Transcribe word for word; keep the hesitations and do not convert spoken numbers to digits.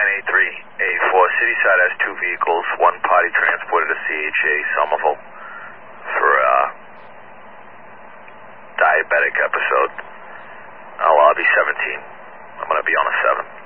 eight three eight four. Cityside has two vehicles, one party transported to C H A Somerville for a diabetic episode. I'll uh, be seventeen. I'm going to be on a seven.